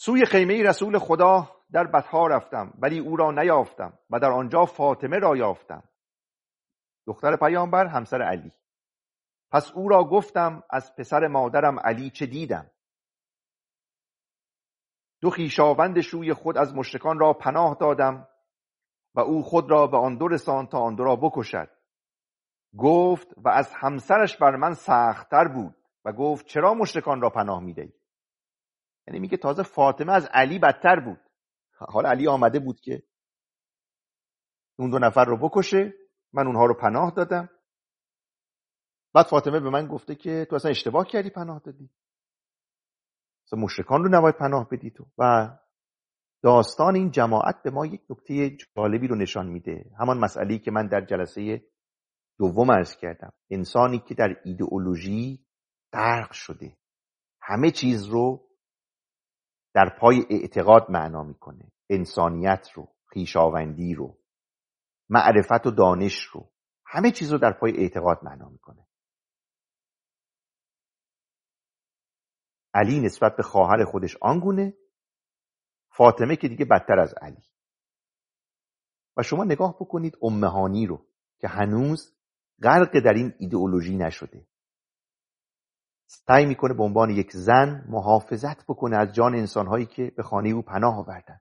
سوی خیمه رسول خدا در بطحا رفتم، ولی او را نیافتم و در آنجا فاطمه را یافتم، دختر پیامبر، همسر علی. پس او را گفتم از پسر مادرم علی چه دیدم. دو خویشاوند شوی خود از مشرکان را پناه دادم و او خود را به آن دو رساند تا آن دو را بکشد. گفت و از همسرش بر من سخت‌تر بود و گفت چرا مشرکان را پناه می‌دهی؟ یعنی میگه تازه فاطمه از علی بدتر بود. حالا علی آمده بود که اون دو نفر رو بکشه، من اونها رو پناه دادم. بعد فاطمه به من گفته که تو اصلا اشتباه کردی پناه دادی، اصلا مشرکان رو نباید پناه بدی تو. و داستان این جماعت به ما یک نکته جالبی رو نشان میده، همان مسئله‌ای که من در جلسه دوم عرض کردم. انسانی که در ایدئولوژی غرق شده، همه چیز رو در پای اعتقاد معنا میکنه، انسانیت رو، خویشاوندی رو، معرفت و دانش رو، همه چیز رو در پای اعتقاد معنا میکنه. علی نسبت به خواهر خودش آنگونه، فاطمه که دیگه بدتر از علی. و شما نگاه بکنید امهانی رو که هنوز غرق در این ایدئولوژی نشده، سعی میکنه به عنوان یک زن محافظت بکنه از جان انسانهایی که به خانه او پناه آوردن.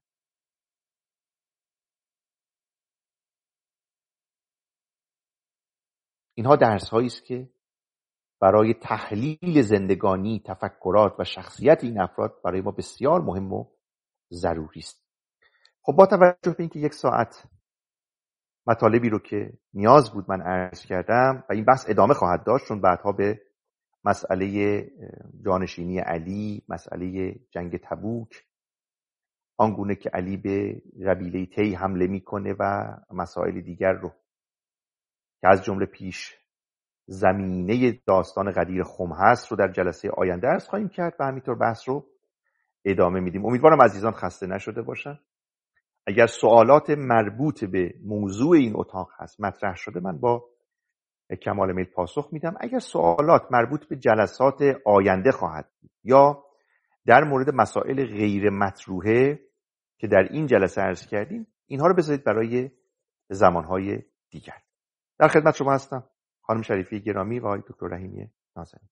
اینها درس هایی است که برای تحلیل زندگانی، تفکرات و شخصیت این افراد برای ما بسیار مهم و ضروری است. خب با توجه به اینکه 1 ساعت مطالبی رو که نیاز بود من عرض کردم و این بحث ادامه خواهد داشت، چون بعدها به مسئله جانشینی علی، مسئله جنگ تبوک، آنگونه که علی به قبیله تی حمله میکنه و مسائل دیگر رو که از جمله پیش زمینه داستان غدیر خم هست رو در جلسه آینده عرض خواهیم کرد و همینطور بحث رو ادامه میدیم. امیدوارم عزیزان خسته نشده باشن. اگر سوالات مربوط به موضوع این اتاق هست مطرح شده، من با کمال میل پاسخ میدم. اگر سوالات مربوط به جلسات آینده خواهد بود یا در مورد مسائل غیر مطروحه که در این جلسه عرض کردیم، اینها رو بذارید برای زمانهای دیگر. در خدمت شما هستم، خانم شریفی گرامی و آقای دکتر رحیمی نازنین.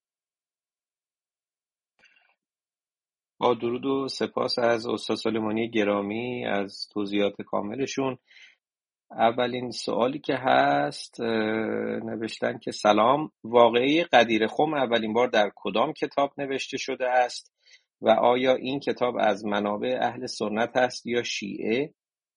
با درود و سپاس از استاد سلیمانی گرامی از توضیحات کاملشون. اولین سوالی که هست، نوشتن که سلام، واقعه غدیر خم اولین بار در کدام کتاب نوشته شده است و آیا این کتاب از منابع اهل سنت است یا شیعه؟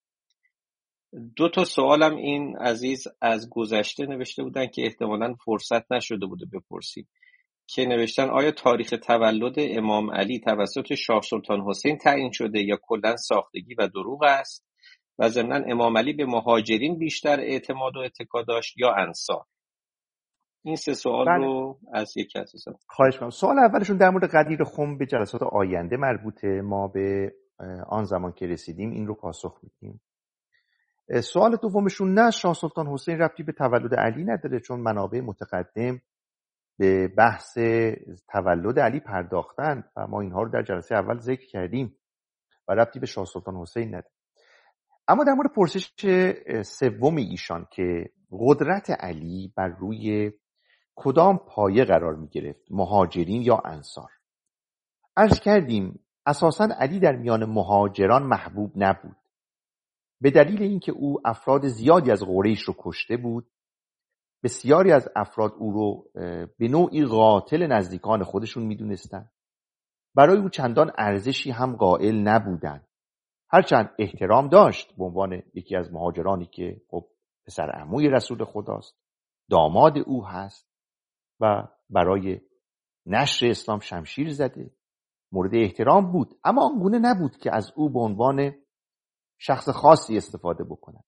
2 تا سوالم این عزیز از گذشته نوشته بودن که احتمالاً فرصت نشده بوده بپرسیم، که نوشتن آیا تاریخ تولد امام علی توسط شاه سلطان حسین تعیین شده یا کلاً ساختگی و دروغ است؟ و ضمناً امام علی به مهاجرین بیشتر اعتماد و اتکا داشت یا انصار؟ این 3 سوال رو از یک کسی سوال. خواهش می‌کنم. سوال اولشون در مورد غدیر خم به جلسات آینده مربوطه، ما به آن زمان که رسیدیم این رو پاسخ میدیم. سوال دومشون نه، شاه سلطان حسین ربطی به تولد علی نداره، چون منابع متقدم به بحث تولد علی پرداختن و ما اینها رو در جلسه اول ذکر کردیم و ربطی به شاه سلطان حسین نداره. اما در مورد پرسش سوم ایشان که قدرت علی بر روی کدام پایه قرار می گرفت، مهاجرین یا انصار، عرض کردیم اساساً علی در میان مهاجران محبوب نبود، به دلیل اینکه او افراد زیادی از قریش رو کشته بود. بسیاری از افراد او رو به نوعی قاتل نزدیکان خودشون میدونستن، برای او چندان ارزشی هم قائل نبودن، هرچند احترام داشت به عنوان یکی از مهاجرانی که خب پسر عموی رسول خداست، داماد او هست و برای نشر اسلام شمشیر زده، مورد احترام بود، اما آنگونه نبود که از او به عنوان شخص خاصی استفاده بکنن.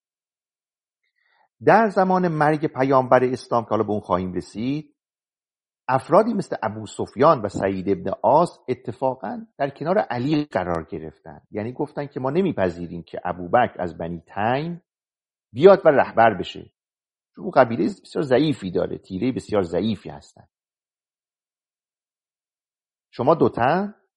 در زمان مرگ پیامبر اسلام که حالا به اون خواهیم رسید، افرادی مثل ابو سفیان و سعید ابن عاص اتفاقا در کنار علی قرار گرفتن، یعنی گفتن که ما نمیپذیریم که ابوبکر از بنی تیم بیاد و رهبر بشه، چون اون قبیله بسیار ضعیفی داره، تیره بسیار ضعیفی هستن. شما دوتن